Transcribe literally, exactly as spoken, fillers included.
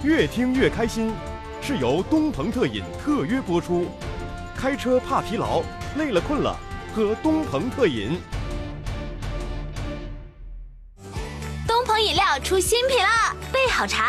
越听越开心，是由东鹏特饮特约播出。开车怕疲劳，累了困了，喝东鹏特饮。 东鹏饮料出新品了，备好茶。